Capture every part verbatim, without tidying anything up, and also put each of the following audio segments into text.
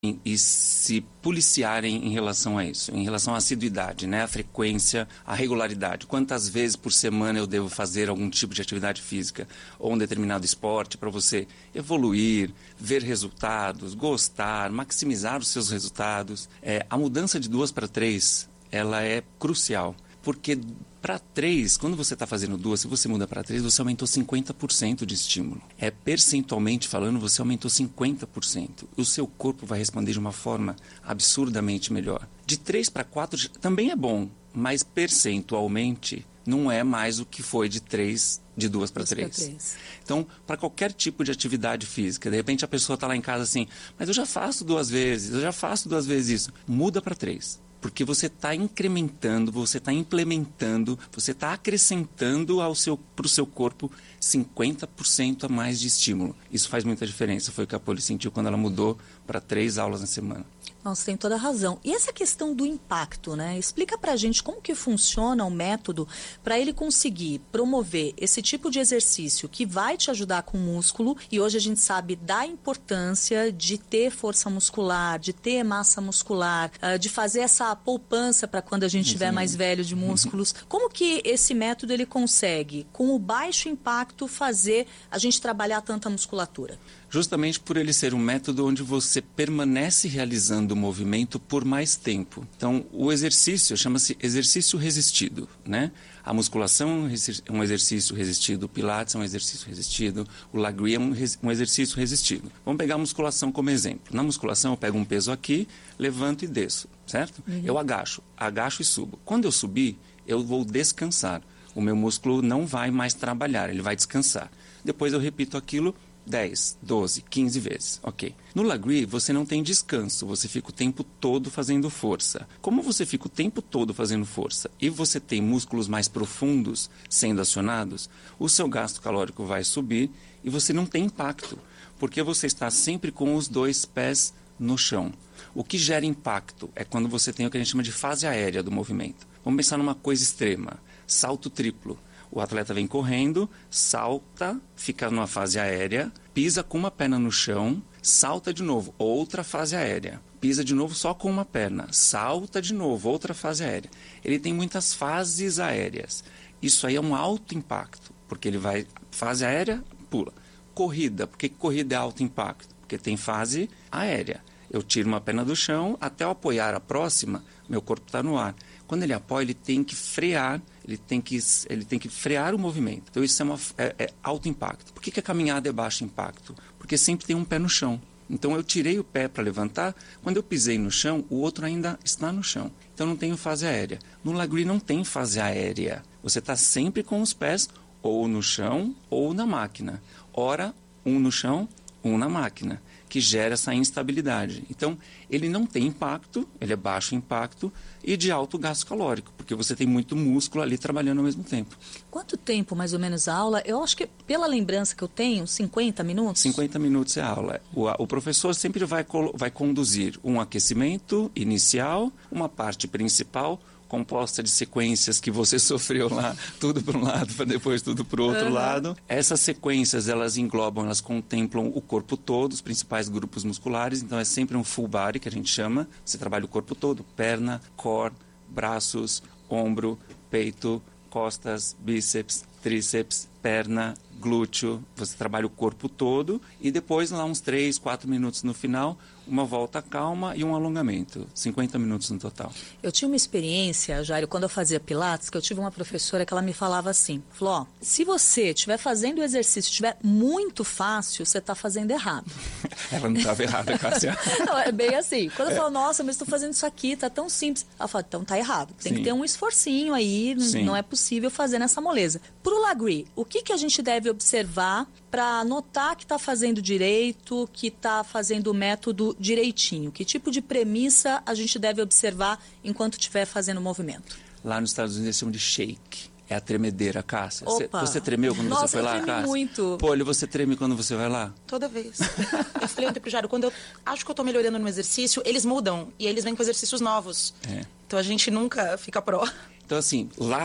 E, e se policiarem em relação a isso, em relação à assiduidade, né? A frequência, a regularidade. Quantas vezes por semana eu devo fazer algum tipo de atividade física ou um determinado esporte para você evoluir, ver resultados, gostar, maximizar os seus resultados. É, a mudança de duas para três, ela é crucial, porque para três, quando você está fazendo duas, se você muda para três, você aumentou cinquenta por cento de estímulo. É, percentualmente falando, você aumentou cinquenta por cento. O seu corpo vai responder de uma forma absurdamente melhor. De três para quatro também é bom, mas percentualmente não é mais o que foi de três, de duas para três. Então, para qualquer tipo de atividade física, de repente a pessoa está lá em casa assim, mas eu já faço duas vezes, eu já faço duas vezes isso. Muda para três. Porque você está incrementando, você está implementando, você está acrescentando ao seu, para o seu corpo cinquenta por cento a mais de estímulo. Isso faz muita diferença. Foi o que a Poli sentiu quando ela mudou para três aulas na semana. Nossa, tem toda a razão. E essa questão do impacto, né? Explica pra gente como que funciona o método para ele conseguir promover esse tipo de exercício que vai te ajudar com o músculo. E hoje a gente sabe da importância de ter força muscular, de ter massa muscular, de fazer essa poupança para quando a gente estiver uhum. mais velho de músculos. Como que esse método ele consegue, com o baixo impacto, fazer a gente trabalhar tanta musculatura? Justamente por ele ser um método onde você permanece realizando o movimento por mais tempo. Então, o exercício chama-se exercício resistido, né? A musculação é um exercício resistido, o Pilates é um exercício resistido, o Lagree é um, um exercício resistido. Vamos pegar a musculação como exemplo. Na musculação, eu pego um peso aqui, levanto e desço, certo? Uhum. Eu agacho, agacho e subo. Quando eu subir, eu vou descansar. O meu músculo não vai mais trabalhar, ele vai descansar. Depois eu repito aquilo dez, doze, quinze vezes, ok. No Lagree, você não tem descanso, você fica o tempo todo fazendo força. Como você fica o tempo todo fazendo força e você tem músculos mais profundos sendo acionados, o seu gasto calórico vai subir e você não tem impacto, porque você está sempre com os dois pés no chão. O que gera impacto é quando você tem o que a gente chama de fase aérea do movimento. Vamos pensar numa coisa extrema, salto triplo. O atleta vem correndo, salta, fica numa fase aérea, pisa com uma perna no chão, salta de novo, outra fase aérea. Pisa de novo só com uma perna, salta de novo, outra fase aérea. Ele tem muitas fases aéreas. Isso aí é um alto impacto, porque ele vai, fase aérea, pula. Corrida, por que corrida é alto impacto? Porque tem fase aérea. Eu tiro uma perna do chão, até eu apoiar a próxima, meu corpo está no ar. Quando ele apoia, ele tem que frear, ele tem que, ele tem que frear o movimento. Então, isso é, uma, é, é alto impacto. Por que, que a caminhada é baixo impacto? Porque sempre tem um pé no chão. Então, eu tirei o pé para levantar, quando eu pisei no chão, o outro ainda está no chão. Então, não tenho fase aérea. No Lagree não tem fase aérea. Você está sempre com os pés ou no chão ou na máquina. Ora, um no chão, um na máquina, que gera essa instabilidade. Então, ele não tem impacto, ele é baixo impacto e de alto gasto calórico, porque você tem muito músculo ali trabalhando ao mesmo tempo. Quanto tempo, mais ou menos, a aula? Eu acho que, pela lembrança que eu tenho, cinquenta minutos? cinquenta minutos é a aula. O, o professor sempre vai, vai conduzir um aquecimento inicial, uma parte principal, composta de sequências que você sofreu lá, tudo para um lado, para depois tudo para o outro uhum. lado. Essas sequências, elas englobam, elas contemplam o corpo todo, os principais grupos musculares, então é sempre um full body, que a gente chama. Você trabalha o corpo todo, perna, core, braços, ombro, peito, costas, bíceps, tríceps, perna, glúteo. Você trabalha o corpo todo e depois, lá uns três, quatro minutos no final, uma volta calma e um alongamento. cinquenta minutos no total. Eu tinha uma experiência, Jairo, quando eu fazia Pilates, que eu tive uma professora que ela me falava assim, falou, ó, se você estiver fazendo o exercício, estiver muito fácil, você está fazendo errado. Ela não estava errada, Cássia. Não, é bem assim. Quando eu falo, nossa, mas estou fazendo isso aqui, tá tão simples. Ela fala, então tá errado. Tem Sim. que ter um esforcinho aí, Sim. não é possível fazer nessa moleza. Pro Lagree, o que, que a gente deve observar para notar que está fazendo direito, que está fazendo o método direitinho? Que tipo de premissa a gente deve observar enquanto estiver fazendo o movimento? Lá nos Estados Unidos eles chamam de shake. É a tremedeira, Cássia. Você, você tremeu quando Nossa, você foi lá, Cássia? Nossa, eu muito. Poli, você treme quando você vai lá? Toda vez. Eu falei ontem pro Jairo, quando eu acho que eu tô melhorando no exercício, eles mudam. E eles vêm com exercícios novos. É. Então a gente nunca fica pró. Então, assim, lá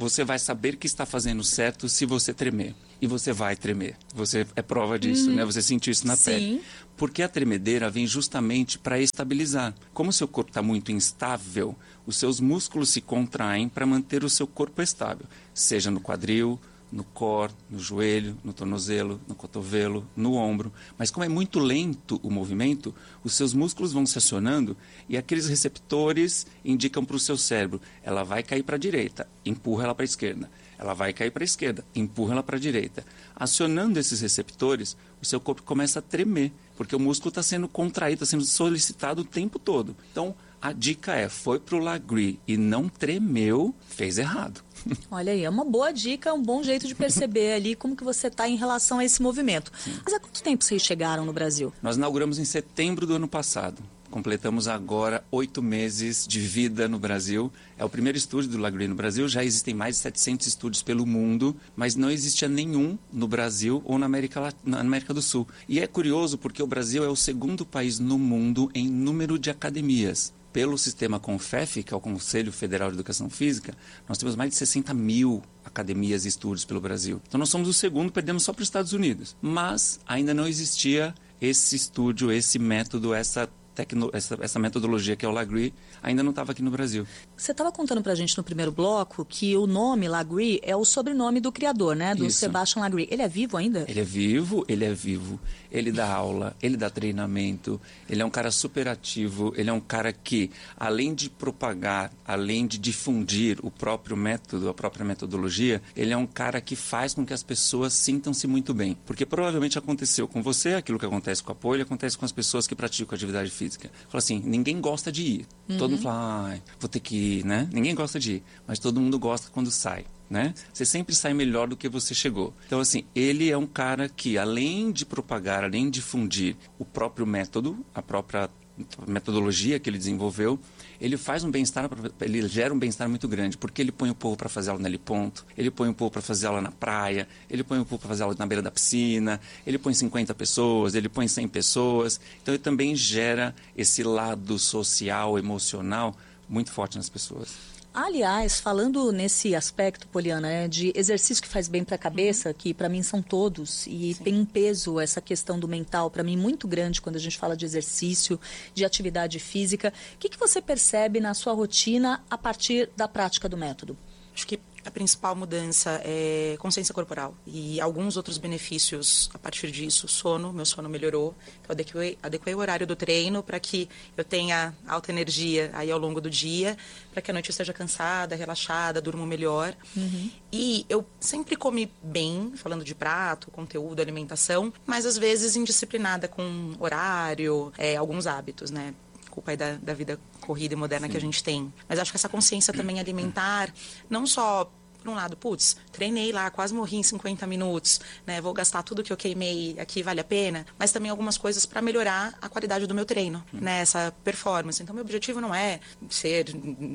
você vai saber que está fazendo certo se você tremer. E você vai tremer. Você é prova disso, uhum. né? Você sentiu isso na Sim. pele. Porque a tremedeira vem justamente para estabilizar. Como o seu corpo está muito instável, os seus músculos se contraem para manter o seu corpo estável. Seja no quadril, no core, no joelho, no tornozelo, no cotovelo, no ombro. Mas como é muito lento o movimento, os seus músculos vão se acionando e aqueles receptores indicam para o seu cérebro, ela vai cair para a direita, empurra ela para a esquerda. Ela vai cair para a esquerda, empurra ela para a direita. Acionando esses receptores, o seu corpo começa a tremer, porque o músculo está sendo contraído, está sendo solicitado o tempo todo. Então, a dica é, foi para o Lagree e não tremeu, fez errado. Olha aí, é uma boa dica, um bom jeito de perceber ali como que você está em relação a esse movimento. Sim. Mas há quanto tempo vocês chegaram no Brasil? Nós inauguramos em setembro do ano passado. Completamos agora oito meses de vida no Brasil. É o primeiro estúdio do Lagree no Brasil. Já existem mais de setecentos estúdios pelo mundo, mas não existia nenhum no Brasil ou na América, Lat... na América do Sul. E é curioso porque o Brasil é o segundo país no mundo em número de academias. Pelo sistema CONFEF, que é o Conselho Federal de Educação Física, nós temos mais de sessenta mil academias e estúdios pelo Brasil. Então nós somos o segundo, perdemos só para os Estados Unidos. Mas ainda não existia esse estúdio, esse método, essa Tecno, essa, essa metodologia que é o Lagree, ainda não estava aqui no Brasil. Você estava contando pra gente no primeiro bloco que o nome Lagree é o sobrenome do criador, né? Do Isso. Sebastian Lagree. Ele é vivo ainda? Ele é vivo, ele é vivo. Ele dá aula, ele dá treinamento, ele é um cara super ativo, ele é um cara que, além de propagar, além de difundir o próprio método, a própria metodologia, ele é um cara que faz com que as pessoas sintam-se muito bem. Porque provavelmente aconteceu com você, aquilo que acontece com o apoio, acontece com as pessoas que praticam atividade física. Fala assim, ninguém gosta de ir. Uhum. Todo mundo fala, ah, vou ter que ir, né? Ninguém gosta de ir, mas todo mundo gosta quando sai, né? Você sempre sai melhor do que você chegou. Então, assim, ele é um cara que, além de propagar, além de difundir o próprio método, a própria metodologia que ele desenvolveu, ele faz um bem-estar, ele gera um bem-estar muito grande, porque ele põe o povo para fazer aula no heliponto, ele põe o povo para fazer aula na praia, ele põe o povo para fazer aula na beira da piscina, ele põe cinquenta pessoas, ele põe cem pessoas. Então ele também gera esse lado social, emocional muito forte nas pessoas. Aliás, falando nesse aspecto, Poliana, é de exercício que faz bem para a cabeça, uhum. que para mim são todos, e Sim. tem um peso essa questão do mental, para mim, muito grande quando a gente fala de exercício, de atividade física. O que, que você percebe na sua rotina a partir da prática do método? Acho que a principal mudança é consciência corporal e alguns outros benefícios a partir disso. Sono, meu sono melhorou. Eu adequei, adequei o horário do treino para que eu tenha alta energia aí ao longo do dia, para que a noite eu esteja cansada, relaxada, durmo melhor. Uhum. E eu sempre comi bem, falando de prato, conteúdo, alimentação, mas às vezes indisciplinada com horário, é, alguns hábitos, né? Culpa aí da, da vida corrida e moderna Sim. que a gente tem. Mas acho que essa consciência também alimentar, não só, por um lado, putz, treinei lá, quase morri em cinquenta minutos, né? Vou gastar tudo que eu queimei aqui, vale a pena? Mas também algumas coisas para melhorar a qualidade do meu treino, hum. né? Essa performance. Então, meu objetivo não é ser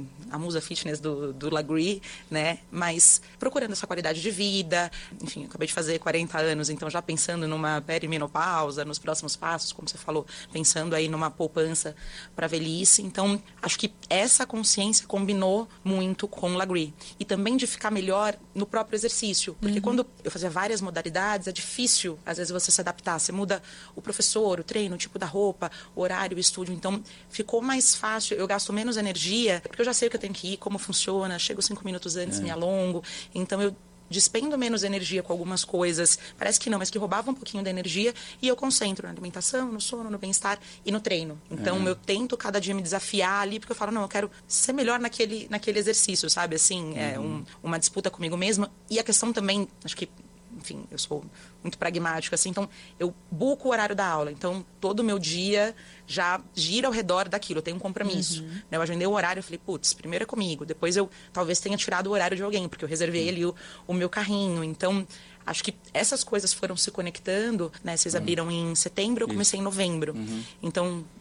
a musa fitness do, do Lagree, né? Mas procurando essa qualidade de vida. Enfim, eu acabei de fazer quarenta anos, então já pensando numa perimenopausa, nos próximos passos, como você falou, pensando aí numa poupança para velhice. Então, acho que essa consciência combinou muito com o Lagree. E também de ficar melhor no próprio exercício. Porque uhum. quando eu fazia várias modalidades, é difícil, às vezes, você se adaptar. Você muda o professor, o treino, o tipo da roupa, o horário, o estúdio. Então, ficou mais fácil. Eu gasto menos energia, porque eu já sei o que eu tenho que ir, como funciona. Chego cinco minutos antes, é. me alongo. Então, eu despendo menos energia com algumas coisas, parece que não, mas que roubava um pouquinho da energia, e eu concentro na alimentação, no sono, no bem-estar e no treino. Então, é. eu tento cada dia me desafiar ali, porque eu falo, não, eu quero ser melhor naquele, naquele exercício, sabe? Assim, uhum. é um, uma disputa comigo mesma. E a questão também, acho que, enfim, eu sou muito pragmática, assim, então eu buco o horário da aula. Então, todo o meu dia já gira ao redor daquilo, eu tenho um compromisso. Uhum. Eu agendei o horário, eu falei, putz, primeiro é comigo, depois eu talvez tenha tirado o horário de alguém, porque eu reservei uhum. ali o, o meu carrinho. Então, acho que essas coisas foram se conectando, né? Vocês abriram uhum. em setembro, eu comecei Isso. em novembro. Uhum. Então,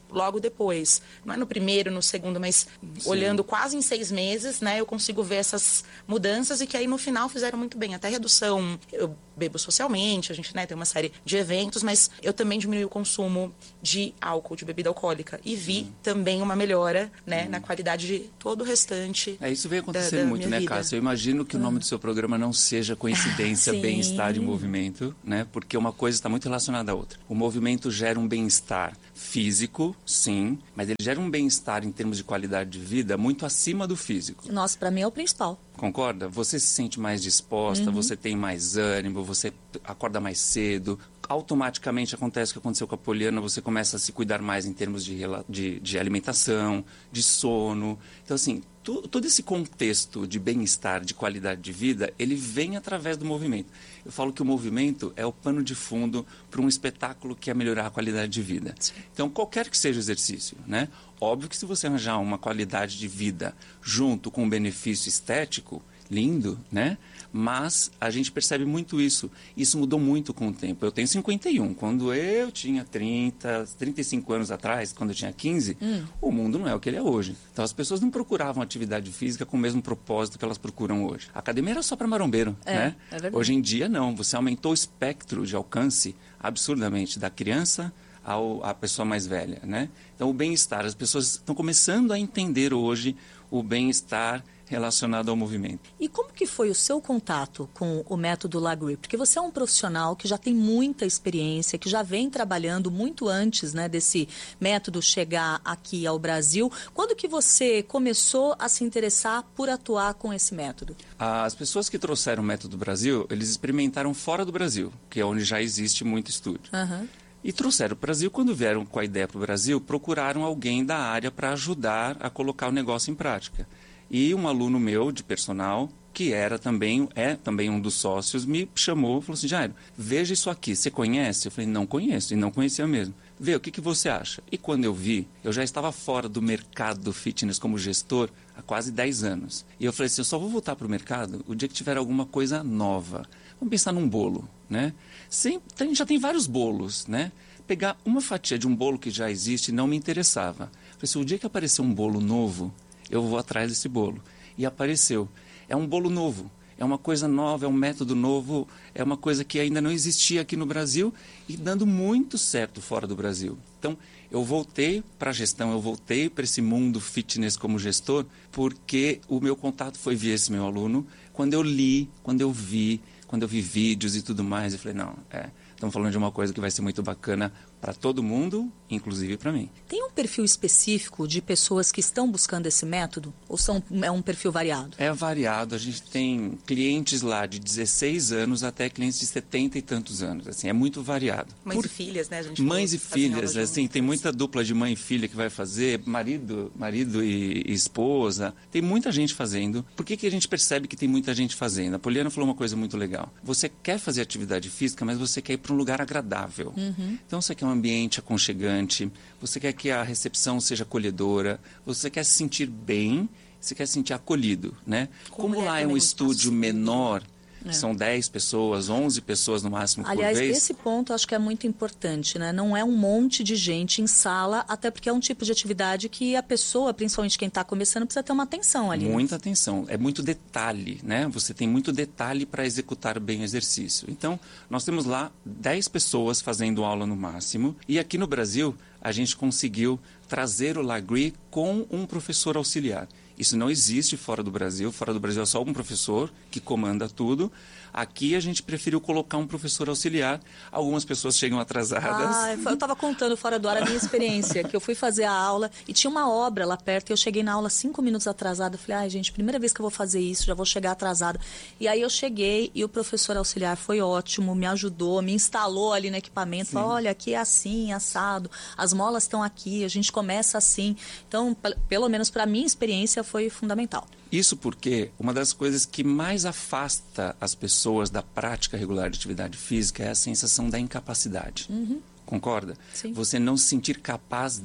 logo depois. Não é no primeiro, no segundo, mas Sim. olhando quase em seis meses, né, eu consigo ver essas mudanças e que aí no final fizeram muito bem. Até redução, eu bebo socialmente, a gente, né, tem uma série de eventos, mas eu também diminui o consumo de álcool, de bebida alcoólica. E vi hum. também uma melhora, né, hum. na qualidade de todo o restante. É, isso vem acontecendo da, da muito, né, vida. Cássia? Eu imagino que o nome do seu programa não seja coincidência, bem-estar e movimento, né? Porque uma coisa está muito relacionada à outra. O movimento gera um bem-estar físico, sim, mas ele gera um bem-estar em termos de qualidade de vida muito acima do físico. Nossa, para mim é o principal. Concorda? Você se sente mais disposta, uhum. você tem mais ânimo, você acorda mais cedo. Automaticamente acontece o que aconteceu com a Poliana, você começa a se cuidar mais em termos de, de, de alimentação, de sono. Então, assim, tu, todo esse contexto de bem-estar, de qualidade de vida, ele vem através do movimento. Eu falo que o movimento é o pano de fundo para um espetáculo que é melhorar a qualidade de vida. Sim. Então, qualquer que seja o exercício, né? Óbvio que se você arranjar uma qualidade de vida junto com um benefício estético, lindo, né? Mas a gente percebe muito isso. Isso mudou muito com o tempo. Eu tenho cinquenta e um. Quando eu tinha trinta, trinta e cinco anos atrás, quando eu tinha quinze, hum. o mundo não é o que ele é hoje. Então as pessoas não procuravam atividade física com o mesmo propósito que elas procuram hoje. A academia era só para marombeiro, é, né? É verdade. Hoje em dia não. Você aumentou o espectro de alcance absurdamente da criança ao, à pessoa mais velha, né? Então o bem-estar, as pessoas estão começando a entender hoje o bem-estar relacionado ao movimento. E como que foi o seu contato com o método Lagree? Porque você é um profissional que já tem muita experiência, que já vem trabalhando muito antes, né, desse método chegar aqui ao Brasil. Quando que você começou a se interessar por atuar com esse método? As pessoas que trouxeram o método do Brasil, eles experimentaram fora do Brasil, que é onde já existe muito estúdio. Uhum. E trouxeram para o Brasil, quando vieram com a ideia para o Brasil, procuraram alguém da área para ajudar a colocar o negócio em prática. E um aluno meu de personal, que era também, é também um dos sócios, me chamou e falou assim, Jairo, veja isso aqui, você conhece? Eu falei, não conheço, e não conhecia mesmo. Vê, o que, que você acha? E quando eu vi, eu já estava fora do mercado do fitness como gestor há quase dez anos. E eu falei assim, eu só vou voltar para o mercado o dia que tiver alguma coisa nova. Vamos pensar num bolo, né? Sem, tem, já tem vários bolos, né? Pegar uma fatia de um bolo que já existe não me interessava. Eu falei assim, o dia que aparecer um bolo novo, eu vou atrás desse bolo. E apareceu. É um bolo novo, é uma coisa nova, é um método novo, é uma coisa que ainda não existia aqui no Brasil e dando muito certo fora do Brasil. Então, eu voltei para a gestão, eu voltei para esse mundo fitness como gestor, porque o meu contato foi via esse meu aluno. Quando eu li, quando eu vi, quando eu vi vídeos e tudo mais, eu falei, não, é... Estamos falando de uma coisa que vai ser muito bacana para todo mundo, inclusive para mim. Tem um perfil específico de pessoas que estão buscando esse método? Ou são, é um perfil variado? É variado. A gente tem clientes lá de dezesseis anos até clientes de setenta e tantos anos. Assim, é muito variado. Mães Por... e filhas, né? A gente Mães e filhas, assim, tem muita dupla de mãe e filha que vai fazer, marido, marido e, e esposa. Tem muita gente fazendo. Por que, que a gente percebe que tem muita gente fazendo? A Poliana falou uma coisa muito legal. Você quer fazer atividade física, mas você quer ir para um lugar agradável. Uhum. Então você quer um ambiente aconchegante, você quer que a recepção seja acolhedora, você quer se sentir bem, você quer se sentir acolhido, né? Como, Como lá é um estúdio menor, é. São dez pessoas, onze pessoas no máximo Aliás, por vez. Aliás, esse ponto acho que é muito importante, né? Não é um monte de gente em sala, até porque é um tipo de atividade que a pessoa, principalmente quem está começando, precisa ter uma atenção ali. Muita né? atenção. É muito detalhe, né? Você tem muito detalhe para executar bem o exercício. Então, nós temos lá dez pessoas fazendo aula no máximo. E aqui no Brasil, a gente conseguiu trazer o Lagree com um professor auxiliar. Isso não existe fora do Brasil. Fora do Brasil é só um professor que comanda tudo. Aqui a gente preferiu colocar um professor auxiliar. Algumas pessoas chegam atrasadas. Ah, eu estava contando fora do ar a minha experiência, que eu fui fazer a aula e tinha uma obra lá perto e eu cheguei na aula cinco minutos atrasada. Eu falei, ai gente, primeira vez que eu vou fazer isso, já vou chegar atrasada. E aí eu cheguei e o professor auxiliar foi ótimo, me ajudou, me instalou ali no equipamento. Falou, olha, aqui é assim, assado, as molas estão aqui, a gente começa assim. Então, pelo menos para a minha experiência, foi fundamental. Isso porque uma das coisas que mais afasta as pessoas da prática regular de atividade física é a sensação da incapacidade. Uhum. Concorda? Sim. Você não se sentir capaz de.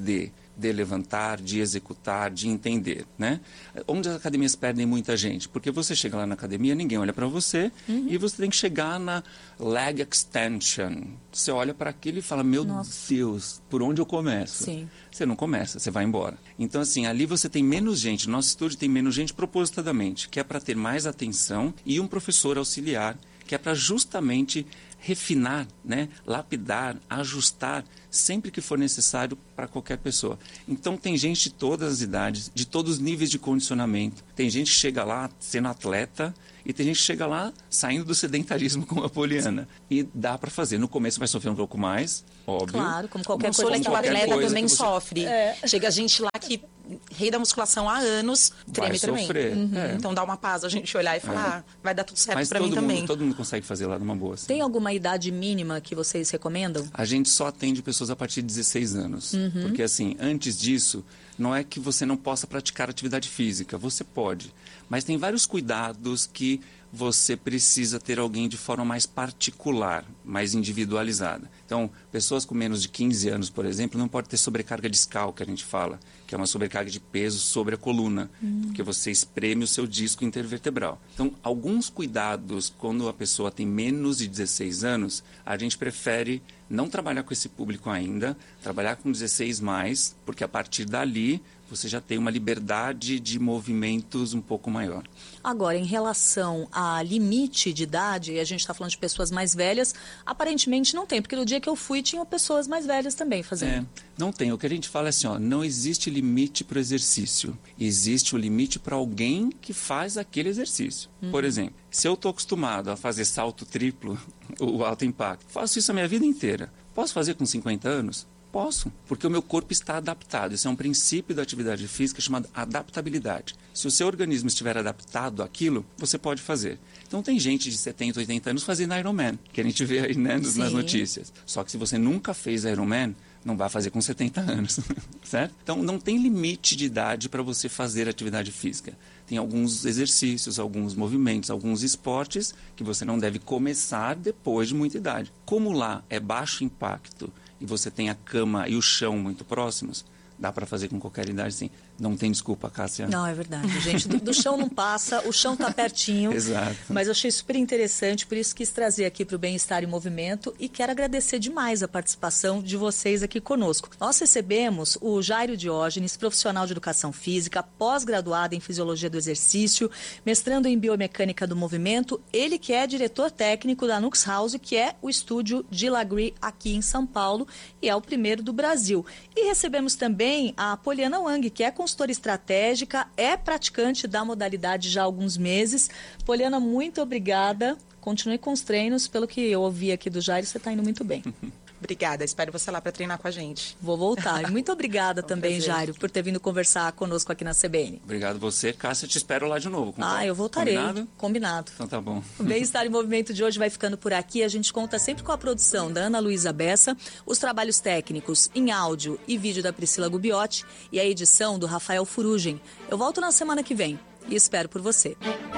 de levantar, de executar, de entender, né? Onde as academias perdem muita gente? Porque você chega lá na academia, ninguém olha para você, uhum. e você tem que chegar na leg extension. Você olha para aquilo e fala, meu Nossa. Deus, por onde eu começo? Sim. Você não começa, você vai embora. Então, assim, ali você tem menos gente, nosso estúdio tem menos gente propositadamente, que é para ter mais atenção, e um professor auxiliar, que é para justamente refinar, né, lapidar, ajustar, sempre que for necessário para qualquer pessoa. Então, tem gente de todas as idades, de todos os níveis de condicionamento. Tem gente que chega lá sendo atleta e tem gente que chega lá saindo do sedentarismo como a Poliana. E dá para fazer. No começo vai sofrer um pouco mais, óbvio. Claro, como qualquer como coisa. O atleta também você... sofre. É. Chega gente lá que... rei da musculação há anos, treme também. Uhum. É. Então dá uma paz a gente olhar e falar, é. ah, vai dar tudo certo para mim mundo, também. Todo mundo consegue fazer lá numa boa. Assim. Tem alguma idade mínima que vocês recomendam? A gente só atende pessoas a partir de dezesseis anos. Uhum. Porque assim, antes disso, não é que você não possa praticar atividade física, você pode. Mas tem vários cuidados que você precisa ter alguém de forma mais particular, mais individualizada. Então, pessoas com menos de quinze anos, por exemplo, não pode ter sobrecarga discal, que a gente fala, que é uma sobrecarga de peso sobre a coluna, hum. porque você espreme o seu disco intervertebral. Então, alguns cuidados, quando a pessoa tem menos de dezesseis anos, a gente prefere não trabalhar com esse público ainda, trabalhar com dezesseis mais, porque a partir dali você já tem uma liberdade de movimentos um pouco maior. Agora, em relação a limite de idade, e a gente está falando de pessoas mais velhas, aparentemente não tem, porque no dia que eu fui tinham pessoas mais velhas também fazendo. É, não tem. O que a gente fala é assim, ó, não existe limite para o exercício. Existe o limite para alguém que faz aquele exercício. Uhum. Por exemplo, se eu estou acostumado a fazer salto triplo, o alto impacto, faço isso a minha vida inteira. Posso fazer com cinquenta anos? Posso, porque o meu corpo está adaptado. Isso é um princípio da atividade física chamado adaptabilidade. Se o seu organismo estiver adaptado àquilo, você pode fazer. Então tem gente de setenta, oitenta anos fazendo Ironman, que a gente vê aí, né, nas notícias. Só que se você nunca fez Ironman, não vai fazer com setenta anos, certo? Então não tem limite de idade para você fazer atividade física. Tem alguns exercícios, alguns movimentos, alguns esportes que você não deve começar depois de muita idade. Como lá é baixo impacto e você tem a cama e o chão muito próximos, dá para fazer com qualquer idade, sim. Não tem desculpa, Cássia. Não, é verdade, gente. Do, do chão não passa, o chão está pertinho. Exato. Mas eu achei super interessante, por isso quis trazer aqui para o Bem-Estar em Movimento e quero agradecer demais a participação de vocês aqui conosco. Nós recebemos o Jairo Diógenes, profissional de educação física, pós-graduado em fisiologia do exercício, mestrando em biomecânica do movimento, ele que é diretor técnico da Nux House, que é o estúdio de Lagree aqui em São Paulo e é o primeiro do Brasil. E recebemos também a Poliana Wang, que é consultora estratégica, é praticante da modalidade já há alguns meses. Poliana, muito obrigada. Continue com os treinos. Pelo que eu ouvi aqui do Jairo, você está indo muito bem. Obrigada, espero você lá para treinar com a gente. Vou voltar. Muito obrigada é um também, prazer. Jairo, por ter vindo conversar conosco aqui na C B N. Obrigado você. Cássia, te espero lá de novo. Ah, bom? Eu voltarei. Combinado? Combinado. Então tá bom. O Bem-Estar em Movimento de hoje vai ficando por aqui. A gente conta sempre com a produção da Ana Luísa Bessa, os trabalhos técnicos em áudio e vídeo da Priscila Gubiotti e a edição do Rafael Furugem. Eu volto na semana que vem e espero por você.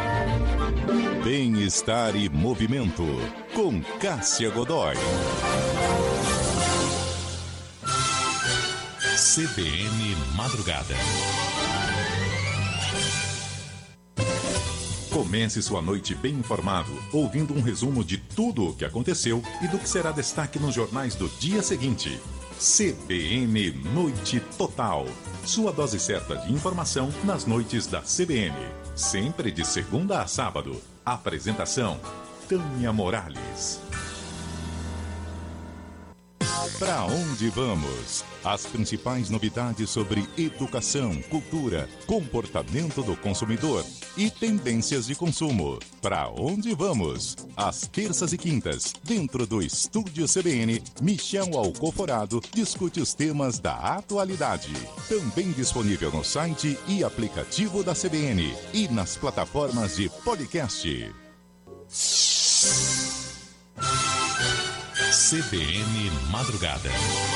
Bem-Estar e Movimento, com Cássia Godoy. C B N Madrugada. Comece sua noite bem informado, ouvindo um resumo de tudo o que aconteceu e do que será destaque nos jornais do dia seguinte. C B N Noite Total. Sua dose certa de informação nas noites da C B N. Sempre de segunda a sábado. Apresentação: Tânia Morales. Para onde vamos? As principais novidades sobre educação, cultura, comportamento do consumidor e tendências de consumo. Para onde vamos? Às terças e quintas, dentro do Estúdio C B N, Michel Alcoforado discute os temas da atualidade. Também disponível no site e aplicativo da C B N e nas plataformas de podcast. C B N Madrugada.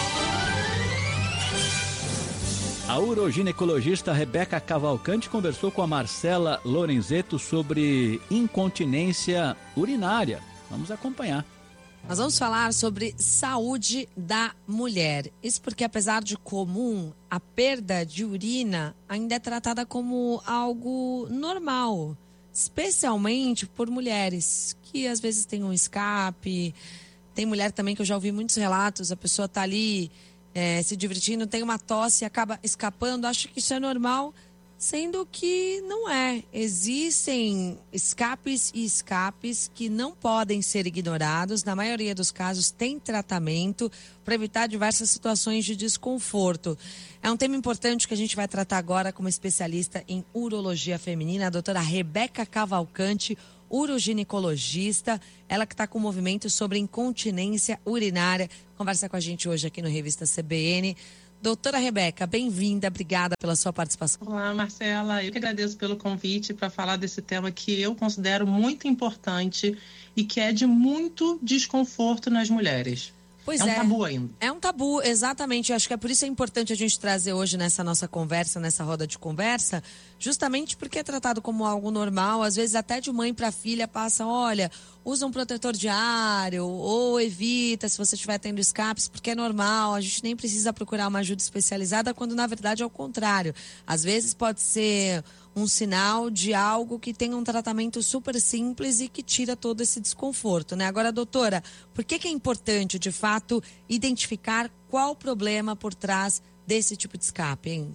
A uroginecologista Rebeca Cavalcante conversou com a Marcela Lorenzetto sobre incontinência urinária. Vamos acompanhar. Nós vamos falar sobre saúde da mulher. Isso porque, apesar de comum, a perda de urina ainda é tratada como algo normal, especialmente por mulheres que às vezes têm um escape. Tem mulher também que eu já ouvi muitos relatos, a pessoa está ali é, se divertindo, tem uma tosse e acaba escapando, acha que isso é normal, sendo que não é. Existem escapes e escapes que não podem ser ignorados. Na maioria dos casos tem tratamento para evitar diversas situações de desconforto. É um tema importante que a gente vai tratar agora com uma especialista em urologia feminina, a doutora Rebeca Cavalcante, uroginecologista, ela que está com o movimento sobre incontinência urinária. Conversa com a gente hoje aqui no Revista C B N. Doutora Rebeca, bem-vinda, obrigada pela sua participação. Olá, Marcela, eu que agradeço pelo convite para falar desse tema que eu considero muito importante e que é de muito desconforto nas mulheres. Pois é um é, tabu ainda. É um tabu, exatamente. Acho que é por isso que é importante a gente trazer hoje nessa nossa conversa, nessa roda de conversa, justamente porque é tratado como algo normal. Às vezes até de mãe para filha passa, olha, usa um protetor diário ou evita se você estiver tendo escapes, porque é normal. A gente nem precisa procurar uma ajuda especializada, quando na verdade é o contrário. Às vezes pode ser um sinal de algo que tem um tratamento super simples e que tira todo esse desconforto, né? Agora, doutora, por que que é importante, de fato, identificar qual o problema por trás desse tipo de escape, hein?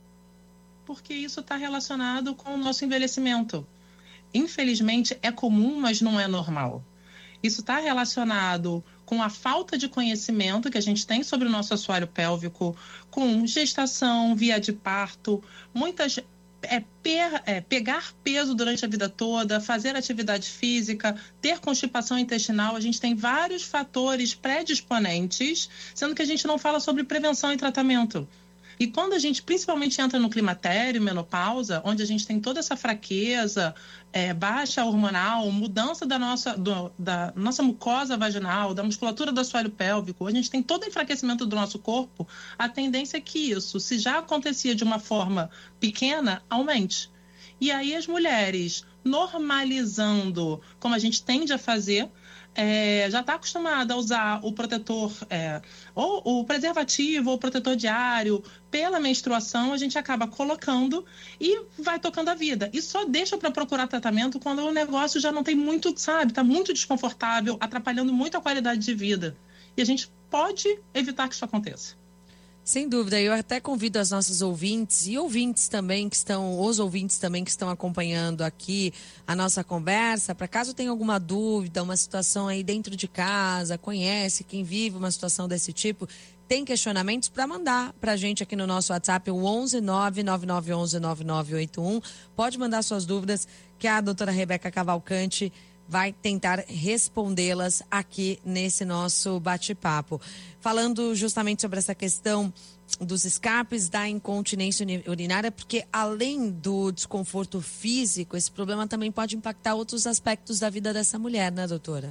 Porque isso está relacionado com o nosso envelhecimento. Infelizmente, é comum, mas não é normal. Isso está relacionado com a falta de conhecimento que a gente tem sobre o nosso assoalho pélvico, com gestação, via de parto, muitas... É, per, é pegar peso durante a vida toda, fazer atividade física, ter constipação intestinal. A gente tem vários fatores predisponentes, sendo que a gente não fala sobre prevenção e tratamento. E quando a gente principalmente entra no climatério, menopausa, onde a gente tem toda essa fraqueza, é, baixa hormonal, mudança da nossa, do, da nossa mucosa vaginal, da musculatura do assoalho pélvico, a gente tem todo o enfraquecimento do nosso corpo, a tendência é que isso, se já acontecia de uma forma pequena, aumente. E aí as mulheres normalizando, como a gente tende a fazer, É, já está acostumada a usar o protetor, é, ou o preservativo, ou o protetor diário, pela menstruação, a gente acaba colocando e vai tocando a vida. E só deixa para procurar tratamento quando o negócio já não tem muito, sabe, está muito desconfortável, atrapalhando muito a qualidade de vida. E a gente pode evitar que isso aconteça. Sem dúvida, eu até convido as nossas ouvintes e ouvintes também que estão, os ouvintes também que estão acompanhando aqui a nossa conversa, para caso tenha alguma dúvida, uma situação aí dentro de casa, conhece quem vive uma situação desse tipo, tem questionamentos, para mandar para a gente aqui no nosso WhatsApp, o onze nove nove nove onze nove nove oito um. Pode mandar suas dúvidas que a doutora Rebeca Cavalcante vai tentar respondê-las aqui nesse nosso bate-papo. Falando justamente sobre essa questão dos escapes da incontinência urinária, porque além do desconforto físico, esse problema também pode impactar outros aspectos da vida dessa mulher, né, doutora?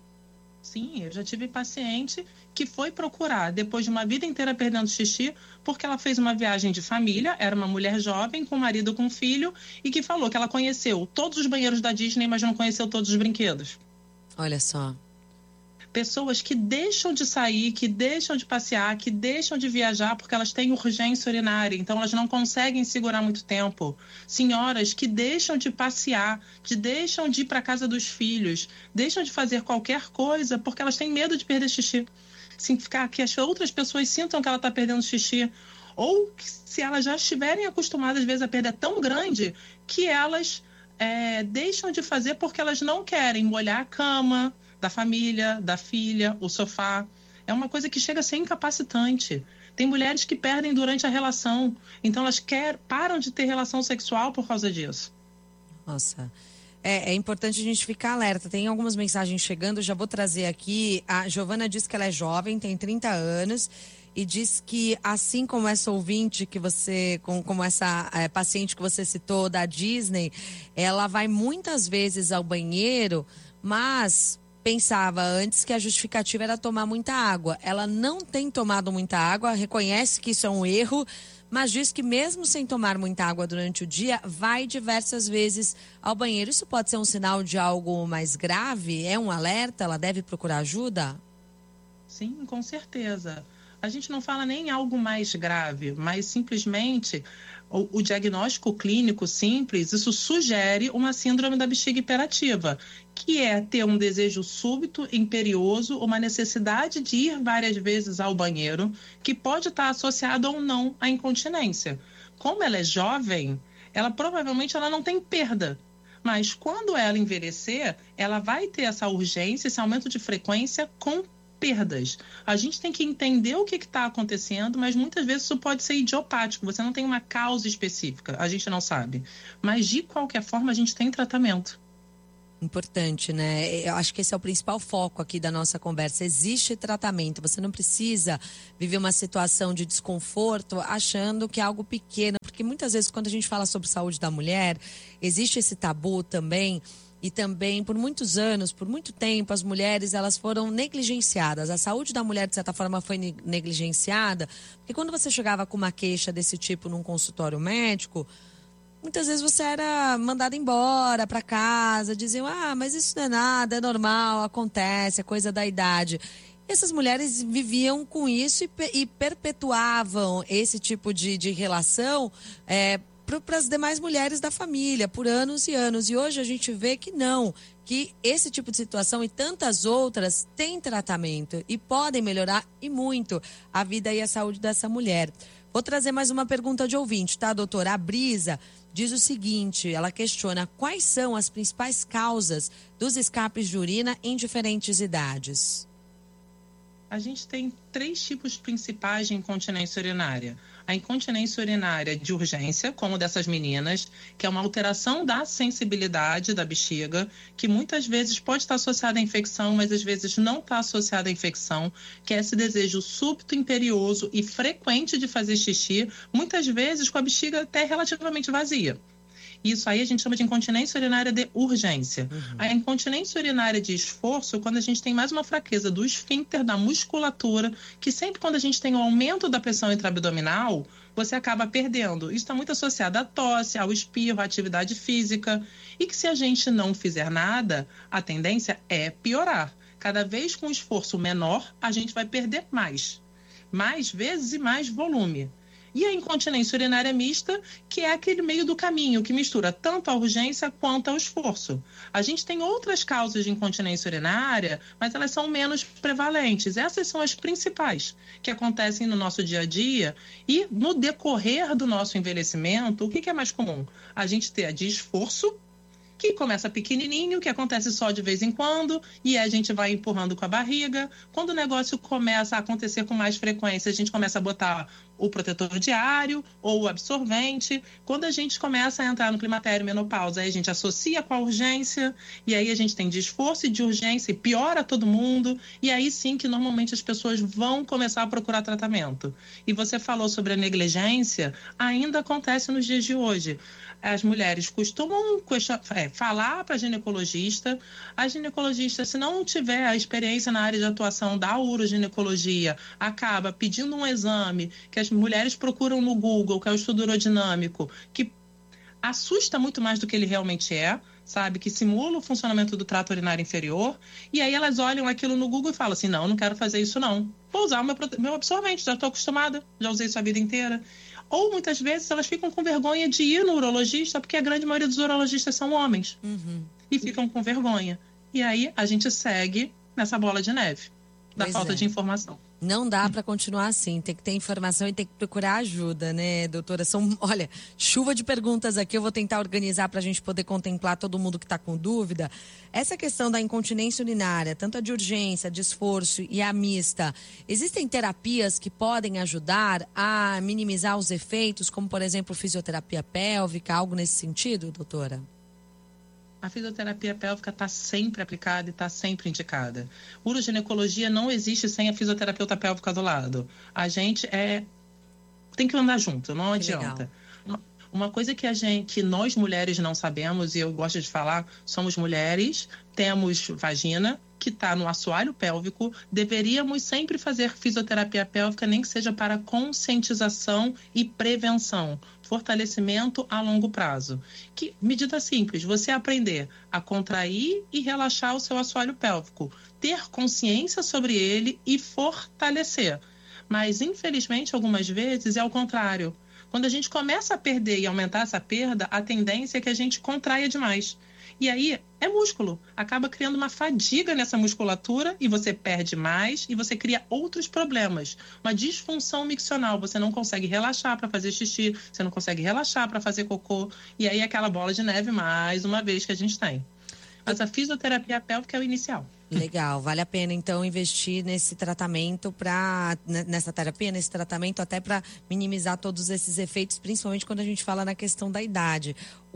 Sim, eu já tive paciente que foi procurar depois de uma vida inteira perdendo xixi, porque ela fez uma viagem de família, era uma mulher jovem, com marido, com filho, e que falou que ela conheceu todos os banheiros da Disney, mas não conheceu todos os brinquedos. Olha só. Pessoas que deixam de sair, que deixam de passear, que deixam de viajar porque elas têm urgência urinária, então elas não conseguem segurar muito tempo. Senhoras que deixam de passear, que deixam de ir para a casa dos filhos, deixam de fazer qualquer coisa porque elas têm medo de perder xixi. Significar que as outras pessoas sintam que ela está perdendo xixi. Ou que, se elas já estiverem acostumadas, às vezes, a perda tão grande que elas é, deixam de fazer porque elas não querem molhar a cama da família, da filha, o sofá. É uma coisa que chega a ser incapacitante. Tem mulheres que perdem durante a relação, então elas quer, param de ter relação sexual por causa disso. Nossa, é, é importante a gente ficar alerta. Tem algumas mensagens chegando, já vou trazer aqui. A Giovana diz que ela é jovem, tem trinta anos, e diz que, assim como essa ouvinte que você, como, como essa é, paciente que você citou da Disney, ela vai muitas vezes ao banheiro, mas pensava antes que a justificativa era tomar muita água. Ela não tem tomado muita água, reconhece que isso é um erro, mas diz que mesmo sem tomar muita água durante o dia, vai diversas vezes ao banheiro. Isso pode ser um sinal de algo mais grave? É um alerta? Ela deve procurar ajuda? Sim, com certeza. A gente não fala nem em algo mais grave, mas simplesmente o, o diagnóstico clínico simples, isso sugere uma síndrome da bexiga hiperativa, que é ter um desejo súbito, imperioso, uma necessidade de ir várias vezes ao banheiro, que pode estar associado ou não à incontinência. Como ela é jovem, ela provavelmente ela não tem perda. Mas quando ela envelhecer, ela vai ter essa urgência, esse aumento de frequência com perdas. A gente tem que entender o que está acontecendo, mas muitas vezes isso pode ser idiopático. Você não tem uma causa específica, a gente não sabe. Mas, de qualquer forma, a gente tem tratamento. Importante, né? Eu acho que esse é o principal foco aqui da nossa conversa. Existe tratamento. Você não precisa viver uma situação de desconforto achando que é algo pequeno. Porque muitas vezes, quando a gente fala sobre saúde da mulher, existe esse tabu também. E também, por muitos anos, por muito tempo, as mulheres elas foram negligenciadas. A saúde da mulher, de certa forma, foi negligenciada. Porque quando você chegava com uma queixa desse tipo num consultório médico, muitas vezes você era mandada embora para casa, diziam, ah, mas isso não é nada, é normal, acontece, é coisa da idade. E essas mulheres viviam com isso e, e perpetuavam esse tipo de, de relação é, para as demais mulheres da família, por anos e anos. E hoje a gente vê que não, que esse tipo de situação e tantas outras têm tratamento e podem melhorar e muito a vida e a saúde dessa mulher. Vou trazer mais uma pergunta de ouvinte, tá, doutora? A Brisa diz o seguinte, ela questiona quais são as principais causas dos escapes de urina em diferentes idades. A gente tem três tipos principais de incontinência urinária. A incontinência urinária de urgência, como dessas meninas, que é uma alteração da sensibilidade da bexiga, que muitas vezes pode estar associada à infecção, mas às vezes não está associada à infecção, que é esse desejo súbito, imperioso e frequente de fazer xixi, muitas vezes com a bexiga até relativamente vazia. Isso aí a gente chama de incontinência urinária de urgência. Uhum. A incontinência urinária de esforço, quando a gente tem mais uma fraqueza do esfíncter, da musculatura, que sempre quando a gente tem um aumento da pressão intraabdominal, você acaba perdendo. Isso está muito associado à tosse, ao espirro, à atividade física. E que se a gente não fizer nada, a tendência é piorar. Cada vez com um esforço menor, a gente vai perder mais. Mais vezes e mais volume. E a incontinência urinária mista, que é aquele meio do caminho, que mistura tanto a urgência quanto ao esforço. A gente tem outras causas de incontinência urinária, mas elas são menos prevalentes. Essas são as principais que acontecem no nosso dia a dia. E no decorrer do nosso envelhecimento, o que é mais comum? A gente ter a de esforço, que começa pequenininho, que acontece só de vez em quando, e a gente vai empurrando com a barriga. Quando o negócio começa a acontecer com mais frequência, a gente começa a botar o protetor diário ou o absorvente. Quando a gente começa a entrar no climatério, menopausa, aí a gente associa com a urgência, e aí a gente tem de esforço e de urgência, e piora todo mundo, e aí sim que normalmente as pessoas vão começar a procurar tratamento. E você falou sobre a negligência, ainda acontece nos dias de hoje. As mulheres costumam é, falar para a ginecologista. A ginecologista, se não tiver a experiência na área de atuação da uroginecologia, acaba pedindo um exame que as mulheres procuram no Google, que é o estudo urodinâmico, que assusta muito mais do que ele realmente é, sabe? Que simula o funcionamento do trato urinário inferior. E aí elas olham aquilo no Google e falam assim, não, não quero fazer isso não. Vou usar o meu, meu absorvente, já estou acostumada, já usei isso a vida inteira. Ou, muitas vezes, elas ficam com vergonha de ir no urologista, porque a grande maioria dos urologistas são homens. Uhum. E ficam com vergonha. E aí, a gente segue nessa bola de neve, da pois falta é. de informação. Não dá para continuar assim, tem que ter informação e tem que procurar ajuda, né, doutora? São, olha, chuva de perguntas aqui, eu vou tentar organizar para a gente poder contemplar todo mundo que está com dúvida. Essa questão da incontinência urinária, tanto a de urgência, de esforço e a mista, existem terapias que podem ajudar a minimizar os efeitos, como, por exemplo, fisioterapia pélvica, algo nesse sentido, doutora? A fisioterapia pélvica está sempre aplicada e está sempre indicada. Uroginecologia não existe sem a fisioterapeuta pélvica do lado. A gente é tem que andar junto, não que adianta. Legal. Uma coisa que a gente, que nós mulheres não sabemos, e eu gosto de falar, somos mulheres, temos vagina, que está no assoalho pélvico, deveríamos sempre fazer fisioterapia pélvica, nem que seja para conscientização e prevenção, fortalecimento a longo prazo. Que medida simples, você aprender a contrair e relaxar o seu assoalho pélvico, ter consciência sobre ele e fortalecer. Mas, infelizmente, algumas vezes é o contrário. Quando a gente começa a perder e aumentar essa perda, a tendência é que a gente contraia demais. E aí é músculo, acaba criando uma fadiga nessa musculatura e você perde mais e você cria outros problemas. Uma disfunção miccional, você não consegue relaxar para fazer xixi, você não consegue relaxar para fazer cocô. E aí é aquela bola de neve mais uma vez que a gente tem. Mas a fisioterapia pélvica é o inicial. Legal, vale a pena então investir nesse tratamento para nessa terapia, nesse tratamento até para minimizar todos esses efeitos, principalmente quando a gente fala na questão da idade.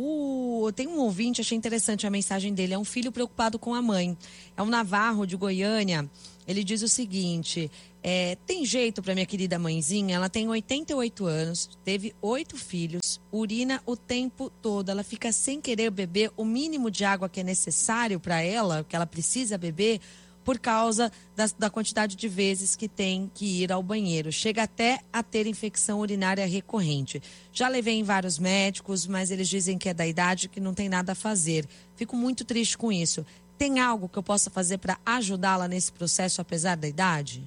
O tem um ouvinte, achei interessante a mensagem dele, é um filho preocupado com a mãe. É um Navarro de Goiânia. Ele diz o seguinte: é, tem jeito para minha querida mãezinha, ela tem oitenta e oito anos, teve oito filhos, urina o tempo todo, ela fica sem querer beber o mínimo de água que é necessário para ela, que ela precisa beber, por causa da, da quantidade de vezes que tem que ir ao banheiro. Chega até a ter infecção urinária recorrente. Já levei em vários médicos, mas eles dizem que é da idade, que não tem nada a fazer. Fico muito triste com isso. Tem algo que eu possa fazer para ajudá-la nesse processo, apesar da idade?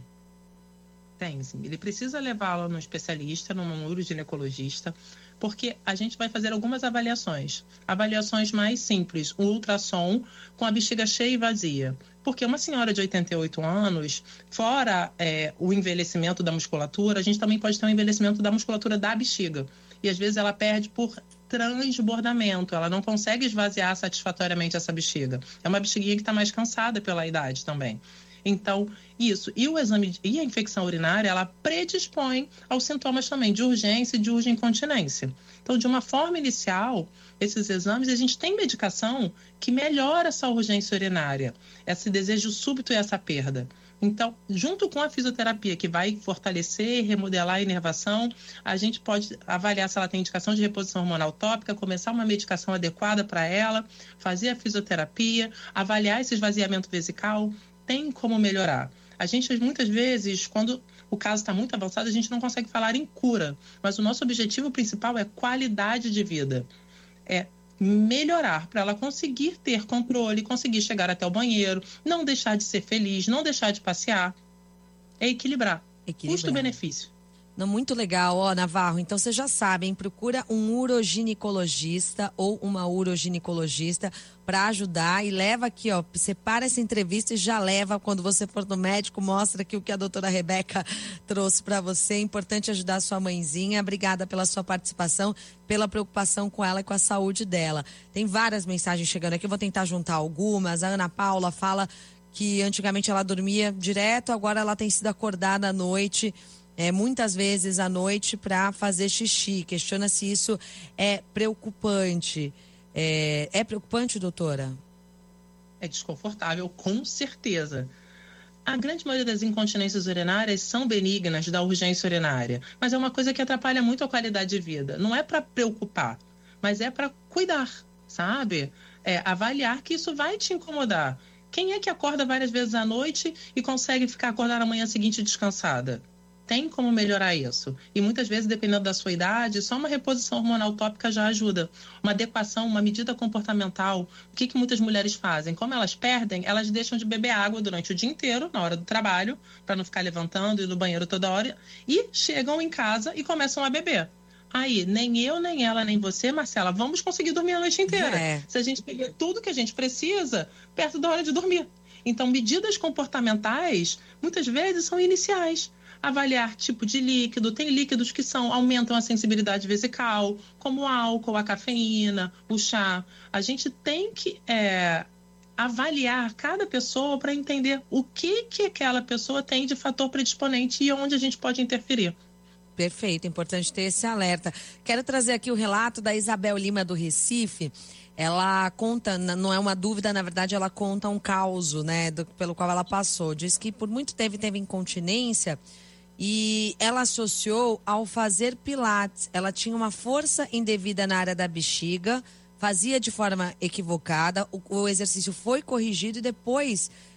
Tem, sim. Ele precisa levá-la no especialista, num uroginecologista, porque a gente vai fazer algumas avaliações. Avaliações mais simples, um ultrassom com a bexiga cheia e vazia. Porque uma senhora de oitenta e oito anos, fora é, o envelhecimento da musculatura, a gente também pode ter um envelhecimento da musculatura da bexiga. E às vezes ela perde por transbordamento, ela não consegue esvaziar satisfatoriamente essa bexiga. É uma bexiguinha que está mais cansada pela idade também. Então, isso. E o exame e a infecção urinária, ela predispõe aos sintomas também de urgência e de urgente-incontinência. Então, de uma forma inicial, esses exames, a gente tem medicação que melhora essa urgência urinária, esse desejo súbito e essa perda. Então, junto com a fisioterapia, que vai fortalecer e remodelar a inervação, a gente pode avaliar se ela tem indicação de reposição hormonal tópica, começar uma medicação adequada para ela, fazer a fisioterapia, avaliar esse esvaziamento vesical, tem como melhorar. A gente, muitas vezes, quando o caso está muito avançado, a gente não consegue falar em cura, mas o nosso objetivo principal é qualidade de vida. É melhorar para ela conseguir ter controle, conseguir chegar até o banheiro, não deixar de ser feliz, não deixar de passear. É equilibrar. equilibrar. Custo-benefício. Não, muito legal, ó, Navarro. Então, vocês já sabem, procura um uroginecologista ou uma uroginecologista para ajudar e leva aqui, ó, separa essa entrevista e já leva quando você for no médico, mostra aqui o que a doutora Rebeca trouxe para você. É importante ajudar a sua mãezinha. Obrigada pela sua participação, pela preocupação com ela e com a saúde dela. Tem várias mensagens chegando aqui, eu vou tentar juntar algumas. A Ana Paula fala que antigamente ela dormia direto, agora ela tem sido acordada à noite, É, muitas vezes à noite para fazer xixi. Questiona se isso é preocupante. É, é preocupante, doutora? É desconfortável, com certeza. A grande maioria das incontinências urinárias são benignas da urgência urinária, mas é uma coisa que atrapalha muito a qualidade de vida. Não é para preocupar, mas é para cuidar, sabe? É avaliar que isso vai te incomodar. Quem é que acorda várias vezes à noite e consegue ficar acordada na manhã seguinte descansada? Tem como melhorar isso. E muitas vezes, dependendo da sua idade, só uma reposição hormonal tópica já ajuda. Uma adequação, uma medida comportamental. O que, que muitas mulheres fazem? Como elas perdem, elas deixam de beber água durante o dia inteiro, na hora do trabalho, para não ficar levantando e no banheiro toda hora, e chegam em casa e começam a beber. Aí, nem eu, nem ela, nem você, Marcela, vamos conseguir dormir a noite inteira. É. Se a gente pegar tudo que a gente precisa perto da hora de dormir. Então, medidas comportamentais, muitas vezes, são iniciais. Avaliar tipo de líquido, tem líquidos que são, aumentam a sensibilidade vesical, como o álcool, a cafeína, o chá. A gente tem que é, avaliar cada pessoa para entender o que, que aquela pessoa tem de fator predisponente e onde a gente pode interferir. Perfeito, importante ter esse alerta. Quero trazer aqui o relato da Isabel Lima do Recife. Ela conta, não é uma dúvida, na verdade ela conta um caos, né, do, pelo qual ela passou. Diz que por muito tempo teve incontinência e ela associou ao fazer pilates. Ela tinha uma força indevida na área da bexiga, fazia de forma equivocada, o, o exercício foi corrigido e depois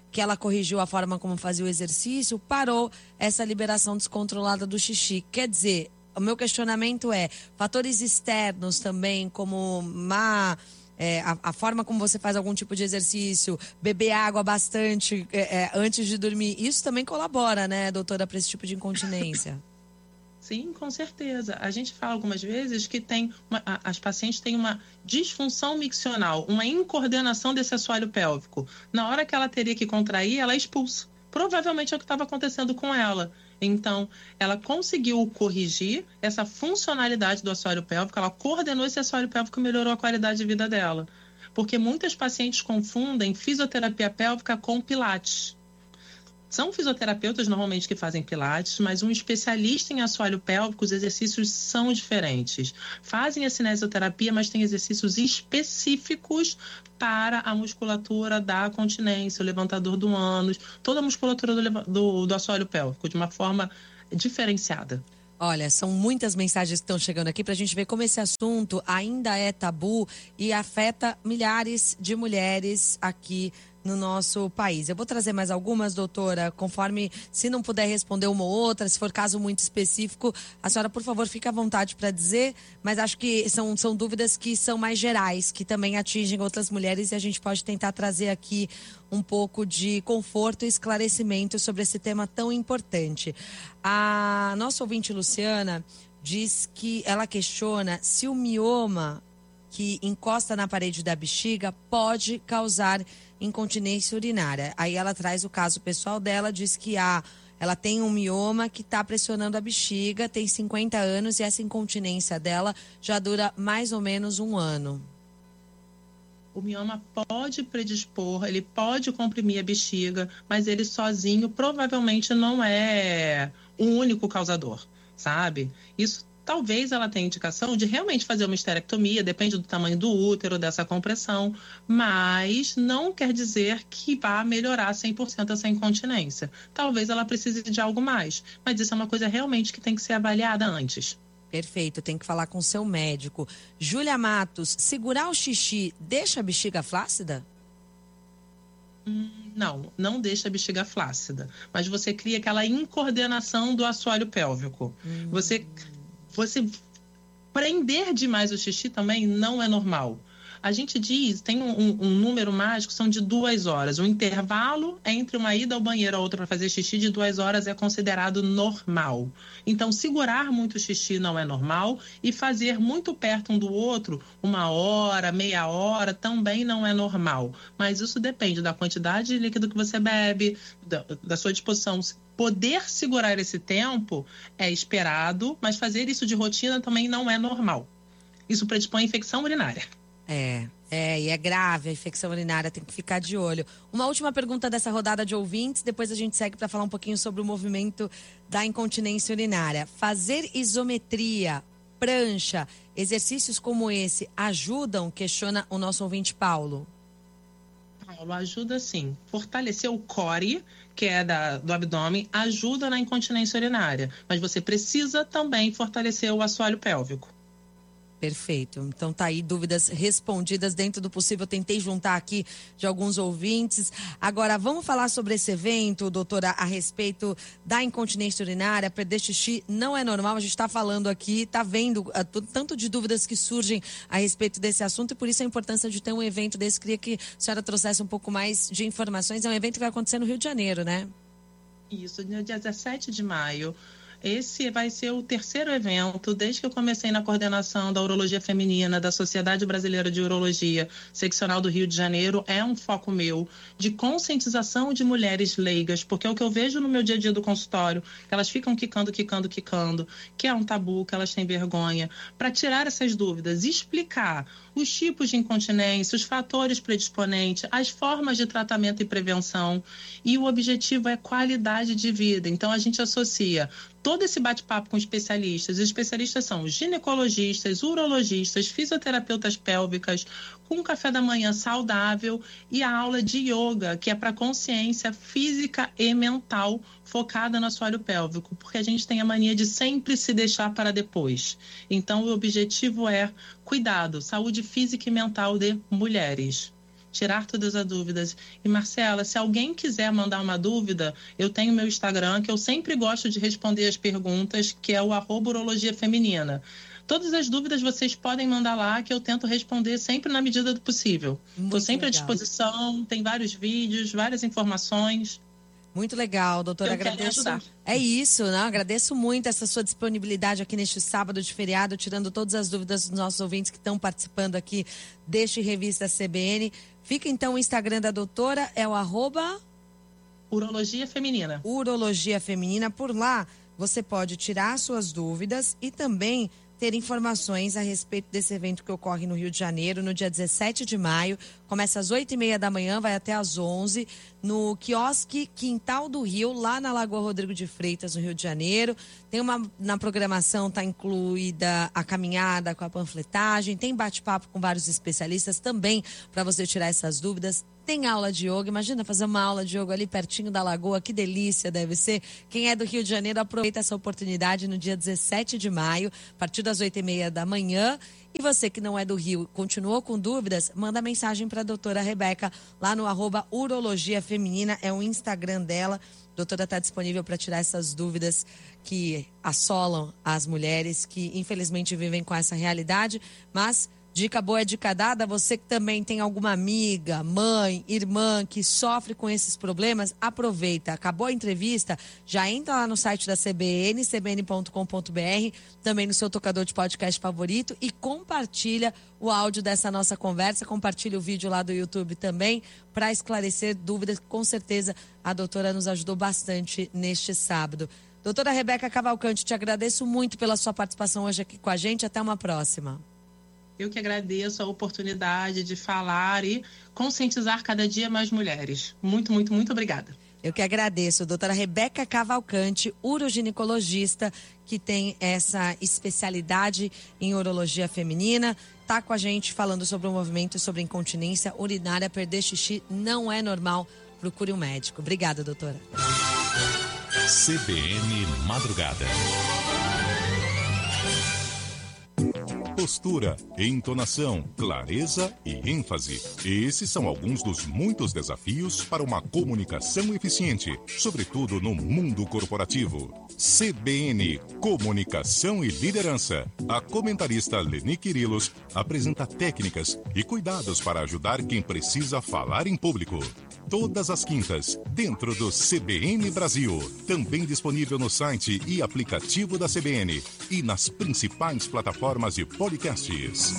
que ela corrigiu a forma como fazia o exercício, parou essa liberação descontrolada do xixi. Quer dizer, o meu questionamento é, fatores externos também, como má... É, a, a forma como você faz algum tipo de exercício, beber água bastante é, é, antes de dormir, isso também colabora, né, doutora, para esse tipo de incontinência? Sim, com certeza. A gente fala algumas vezes que tem uma, as pacientes têm uma disfunção miccional, uma incoordenação desse assoalho pélvico. Na hora que ela teria que contrair, ela expulsa. Provavelmente é o que estava acontecendo com ela. Então, ela conseguiu corrigir essa funcionalidade do assoalho pélvico, ela coordenou esse assoalho pélvico e melhorou a qualidade de vida dela. Porque muitas pacientes confundem fisioterapia pélvica com pilates. São fisioterapeutas normalmente que fazem pilates, mas um especialista em assoalho pélvico, os exercícios são diferentes. Fazem a cinesioterapia, mas tem exercícios específicos para a musculatura da continência, o levantador do ânus, toda a musculatura do, do, do assoalho pélvico, de uma forma diferenciada. Olha, são muitas mensagens que estão chegando aqui para a gente ver como esse assunto ainda é tabu e afeta milhares de mulheres aqui no nosso país. Eu vou trazer mais algumas, doutora, conforme, se não puder responder uma ou outra, se for caso muito específico, a senhora, por favor, fique à vontade para dizer, mas acho que são, são dúvidas que são mais gerais, que também atingem outras mulheres e a gente pode tentar trazer aqui um pouco de conforto e esclarecimento sobre esse tema tão importante. A nossa ouvinte, Luciana, diz que ela questiona se o mioma que encosta na parede da bexiga pode causar incontinência urinária. Aí ela traz o caso pessoal dela, diz que a, ela tem um mioma que está pressionando a bexiga, tem cinquenta anos e essa incontinência dela já dura mais ou menos um ano. O mioma pode predispor, ele pode comprimir a bexiga, mas ele sozinho provavelmente não é o único causador, sabe? Isso talvez ela tenha indicação de realmente fazer uma esterectomia, depende do tamanho do útero, dessa compressão, mas não quer dizer que vá melhorar cem por cento essa incontinência. Talvez ela precise de algo mais, mas isso é uma coisa realmente que tem que ser avaliada antes. Perfeito, tem que falar com o seu médico. Júlia Matos, segurar o xixi deixa a bexiga flácida? Hum, não, não deixa a bexiga flácida, mas você cria aquela incoordenação do assoalho pélvico. Hum. Você... Você prender demais o xixi também não é normal. A gente diz, tem um, um número mágico, são de duas horas. O intervalo entre uma ida ao banheiro e a outra para fazer xixi de duas horas é considerado normal. Então, segurar muito o xixi não é normal e fazer muito perto um do outro, uma hora, meia hora, também não é normal. Mas isso depende da quantidade de líquido que você bebe, da, da sua disposição. Poder segurar esse tempo é esperado, mas fazer isso de rotina também não é normal. Isso predispõe a infecção urinária. É, é, e é grave a infecção urinária, tem que ficar de olho. Uma última pergunta dessa rodada de ouvintes, depois a gente segue para falar um pouquinho sobre o movimento da incontinência urinária. Fazer isometria, prancha, exercícios como esse ajudam? Questiona o nosso ouvinte Paulo. Paulo, ajuda sim. Fortalecer o core, que é da, do abdômen, ajuda na incontinência urinária. Mas você precisa também fortalecer o assoalho pélvico. Perfeito. Então tá aí dúvidas respondidas dentro do possível. Eu tentei juntar aqui de alguns ouvintes. Agora, vamos falar sobre esse evento, doutora, a respeito da incontinência urinária. Perder xixi não é normal. A gente está falando aqui, está vendo uh, tanto de dúvidas que surgem a respeito desse assunto e por isso a importância de ter um evento desse. Queria que a senhora trouxesse um pouco mais de informações. É um evento que vai acontecer no Rio de Janeiro, né? Isso, no dia dezessete de maio. Esse vai ser o terceiro evento, desde que eu comecei na coordenação da Urologia Feminina, da Sociedade Brasileira de Urologia Seccional do Rio de Janeiro. É um foco meu de conscientização de mulheres leigas, porque é o que eu vejo no meu dia a dia do consultório, que elas ficam quicando, quicando, quicando, que é um tabu, que elas têm vergonha, para tirar essas dúvidas, explicar os tipos de incontinência, os fatores predisponentes, as formas de tratamento e prevenção, e o objetivo é qualidade de vida. Então a gente associa todo esse bate-papo com especialistas. Os especialistas são ginecologistas, urologistas, fisioterapeutas pélvicas, com um café da manhã saudável e a aula de yoga, que é para consciência física e mental focada no assoalho pélvico, porque a gente tem a mania de sempre se deixar para depois. Então, o objetivo é cuidado, saúde física e mental de mulheres. tirar todas as dúvidas. E, Marcela, se alguém quiser mandar uma dúvida, eu tenho meu Instagram, que eu sempre gosto de responder as perguntas, que é o arroba urologia feminina. Todas as dúvidas vocês podem mandar lá, que eu tento responder sempre na medida do possível. Estou sempre legal. à disposição, tem vários vídeos, várias informações. Muito legal, doutora. Eu agradeço. É isso, né? Agradeço muito essa sua disponibilidade aqui neste sábado de feriado, tirando todas as dúvidas dos nossos ouvintes que estão participando aqui deste Revista C B N. Fica então o Instagram da doutora, é o arroba... Urologia Feminina. Urologia Feminina. Por lá, você pode tirar suas dúvidas e também ter informações a respeito desse evento que ocorre no Rio de Janeiro, no dia dezessete de maio. Começa às oito e meia da manhã, vai até às onze, no quiosque Quintal do Rio, lá na Lagoa Rodrigo de Freitas, no Rio de Janeiro. Tem uma, na programação está incluída a caminhada com a panfletagem, tem bate-papo com vários especialistas também para você tirar essas dúvidas. Tem aula de yoga, imagina fazer uma aula de yoga ali pertinho da lagoa, que delícia deve ser. Quem é do Rio de Janeiro, aproveita essa oportunidade no dia dezessete de maio, a partir das oito e meia da manhã. E você que não é do Rio, continuou com dúvidas, manda mensagem para a doutora Rebeca lá no arroba Urologia Feminina, é o Instagram dela. A doutora está disponível para tirar essas dúvidas que assolam as mulheres que infelizmente vivem com essa realidade, mas... Dica boa é dica dada. Você que também tem alguma amiga, mãe, irmã que sofre com esses problemas, aproveita. Acabou a entrevista, já entra lá no site da C B N, c b n ponto com ponto b r, também no seu tocador de podcast favorito e compartilha o áudio dessa nossa conversa, compartilha o vídeo lá do YouTube também para esclarecer dúvidas. Com certeza a doutora nos ajudou bastante neste sábado. Doutora Rebeca Cavalcante, te agradeço muito pela sua participação hoje aqui com a gente. Até uma próxima. Eu que agradeço a oportunidade de falar e conscientizar cada dia mais mulheres. Muito, muito, muito obrigada. Eu que agradeço. Doutora Rebeca Cavalcante, uroginecologista, que tem essa especialidade em urologia feminina, está com a gente falando sobre o movimento sobre incontinência urinária. Perder xixi não é normal. Procure um médico. Obrigada, doutora. C B N Madrugada. Postura, entonação, clareza e ênfase. Esses são alguns dos muitos desafios para uma comunicação eficiente, sobretudo no mundo corporativo. C B N Comunicação e Liderança. A comentarista Leni Quirilos apresenta técnicas e cuidados para ajudar quem precisa falar em público. Todas as quintas, dentro do C B N Brasil. Também disponível no site e aplicativo da C B N e nas principais plataformas de podcasts.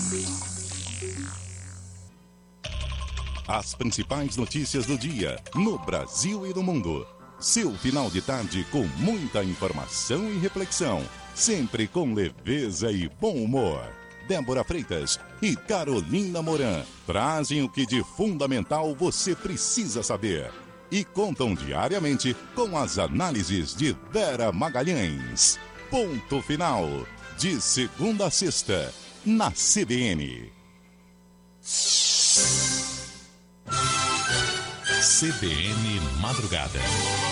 As principais notícias do dia, no Brasil e no mundo. Seu final de tarde com muita informação e reflexão. Sempre com leveza e bom humor. Débora Freitas e Carolina Moran trazem o que de fundamental você precisa saber. E contam diariamente com as análises de Vera Magalhães. Ponto final. De segunda a sexta, na C B N. C B N Madrugada.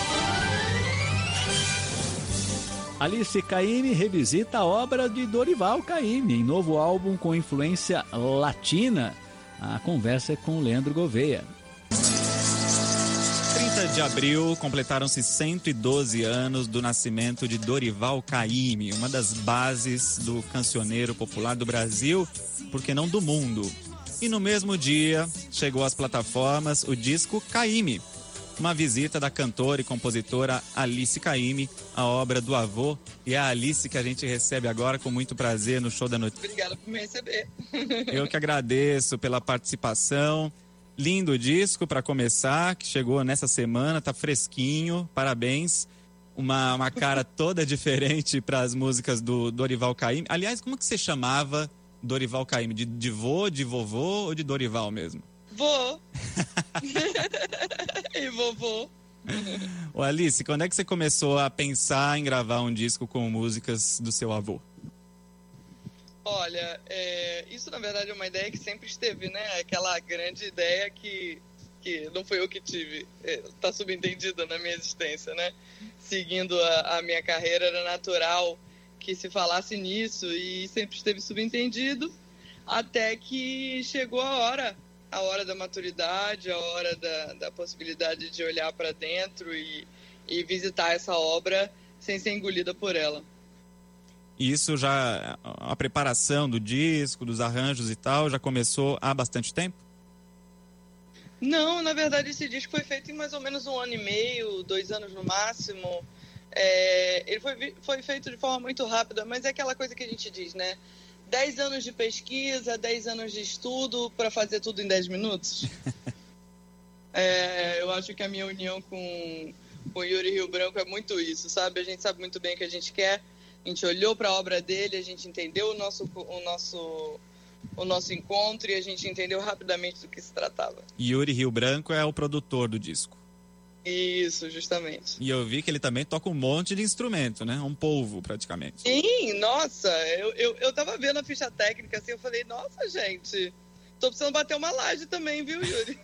Alice Caymmi revisita a obra de Dorival Caymmi em novo álbum com influência latina. A conversa é com Leandro Gouveia. trinta de abril completaram-se cento e doze anos do nascimento de Dorival Caymmi, uma das bases do cancioneiro popular do Brasil, por que não do mundo. E no mesmo dia chegou às plataformas o disco Caymmi, uma visita da cantora e compositora Alice Caymmi, a obra do avô. E é a Alice que a gente recebe agora com muito prazer no Show da Notícia. Obrigada por me receber. Eu que agradeço pela participação. Lindo disco para começar, que chegou nessa semana, tá fresquinho, parabéns. Uma, uma cara toda diferente para as músicas do Dorival Caymmi. Aliás, como que você chamava Dorival Caymmi? De, de vô, de vovô ou de Dorival mesmo? Vô. E vovô. Ô Alice, quando é que você começou a pensar em gravar um disco com músicas do seu avô? Olha, é, isso na verdade é uma ideia que sempre esteve, né? Aquela grande ideia que, que não foi eu que tive, está é, subentendida na minha existência, né? Seguindo a, a minha carreira, era natural que se falasse nisso e sempre esteve subentendido, até que chegou a hora a hora da maturidade, a hora da, da possibilidade de olhar para dentro e, e visitar essa obra sem ser engolida por ela. Isso já, a preparação do disco, dos arranjos e tal, já começou há bastante tempo? Não, na verdade esse disco foi feito em mais ou menos um ano e meio, dois anos no máximo. É, ele foi, foi feito de forma muito rápida, mas é aquela coisa que a gente diz, né? Dez anos de pesquisa, dez anos de estudo para fazer tudo em dez minutos. É, eu acho que a minha união com, com o Yuri Rio Branco é muito isso, sabe? A gente sabe muito bem o que a gente quer, a gente olhou para a obra dele, a gente entendeu o nosso, o, nosso, o nosso encontro e a gente entendeu rapidamente do que se tratava. Yuri Rio Branco é o produtor do disco. Isso, justamente. E eu vi que ele também toca um monte de instrumento, né? Um polvo, praticamente. Sim, nossa, eu, eu, eu tava vendo a ficha técnica assim, eu falei, nossa, gente, tô precisando bater uma laje também, viu, Yuri?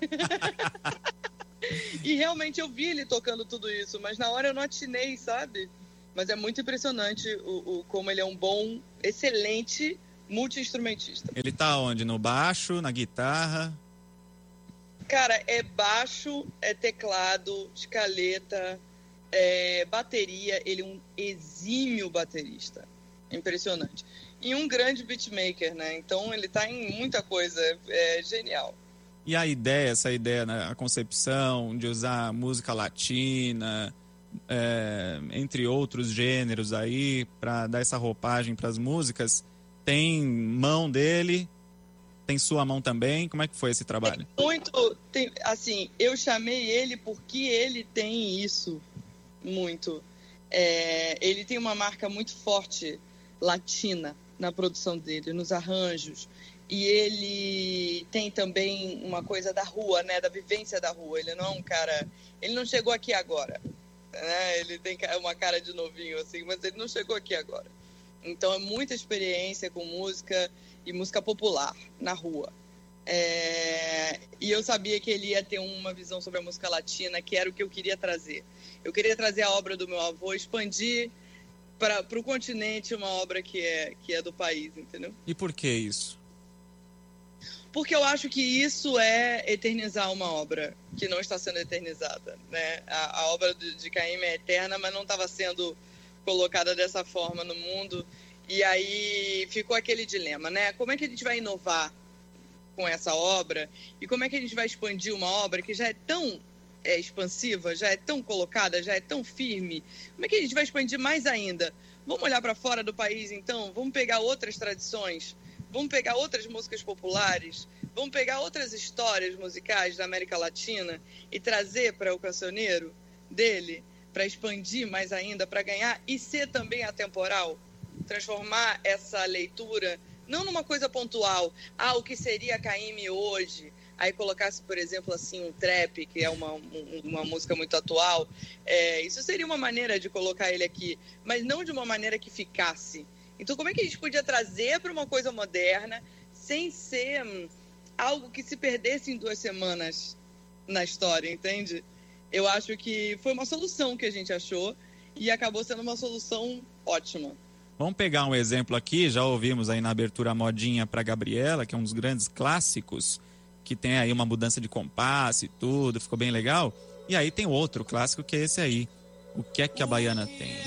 E realmente eu vi ele tocando tudo isso, mas na hora eu não atinei, sabe? Mas é muito impressionante o, o, como ele é um bom, excelente multi-instrumentista. Ele tá onde? No baixo, na guitarra? Cara, é baixo, é teclado, escaleta, é bateria. Ele é um exímio baterista. Impressionante. E um grande beatmaker, né? Então ele tá em muita coisa. É, é genial. E a ideia, essa ideia, né? A concepção de usar música latina, é, entre outros gêneros aí, para dar essa roupagem para as músicas, tem mão dele... Tem sua mão também? Como é que foi esse trabalho? Tem muito, tem, assim, eu chamei ele porque ele tem isso muito. É, ele tem uma marca muito forte latina na produção dele, nos arranjos. E ele tem também uma coisa da rua, né, da vivência da rua. Ele não é um cara... Ele não chegou aqui agora. Né? Ele tem uma cara de novinho, assim, mas ele não chegou aqui agora. Então é muita experiência com música... e música popular na rua. É... E eu sabia que ele ia ter uma visão sobre a música latina, que era o que eu queria trazer. Eu queria trazer a obra do meu avô, expandir para o continente uma obra que é, que é do país, entendeu? E por que isso? Porque eu acho que isso é eternizar uma obra que não está sendo eternizada. Né? A, a obra de, de Caymmi é eterna, mas não estava sendo colocada dessa forma no mundo. E aí ficou aquele dilema, né? Como é que a gente vai inovar com essa obra? E como é que a gente vai expandir uma obra que já é tão é, expansiva, já é tão colocada, já é tão firme? Como é que a gente vai expandir mais ainda? Vamos olhar para fora do país, então? Vamos pegar outras tradições? Vamos pegar outras músicas populares? Vamos pegar outras histórias musicais da América Latina e trazer para o cancioneiro dele, para expandir mais ainda, para ganhar e ser também atemporal? Transformar essa leitura não numa coisa pontual, ah, o que seria Caymmi hoje, aí colocasse, por exemplo, assim, um trap, que é uma, um, uma música muito atual, é, isso seria uma maneira de colocar ele aqui, mas não de uma maneira que ficasse. Então, como é que a gente podia trazer para uma coisa moderna, sem ser hum, algo que se perdesse em duas semanas na história, entende? Eu acho que foi uma solução que a gente achou e acabou sendo uma solução ótima. Vamos pegar um exemplo aqui, já ouvimos aí na abertura a modinha para Gabriela, que é um dos grandes clássicos, que tem aí uma mudança de compasso e tudo, ficou bem legal. E aí tem outro clássico que é esse aí, O Que É Que a Baiana Tem.